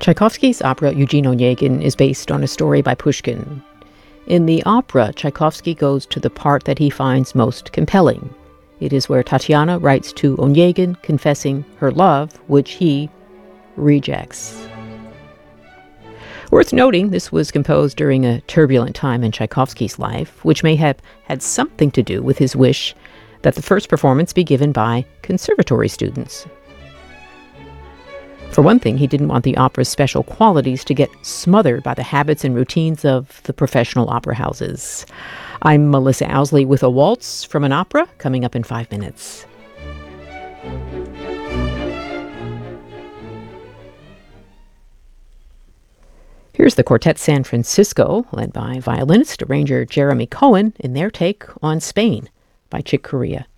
Tchaikovsky's opera Eugene Onegin is based on a story by Pushkin. In the opera, Tchaikovsky goes to the part that he finds most compelling. It is where Tatiana writes to Onegin confessing her love, which he rejects. Worth noting, this was composed during a turbulent time in Tchaikovsky's life, which may have had something to do with his wish that the first performance be given by conservatory students. For one thing, he didn't want the opera's special qualities to get smothered by the habits and routines of the professional opera houses. I'm Melissa Owsley with a waltz from an opera coming up in 5 minutes. Here's the Quartet San Francisco, led by violinist arranger Jeremy Cohen, in their take on Spain by Chick Corea.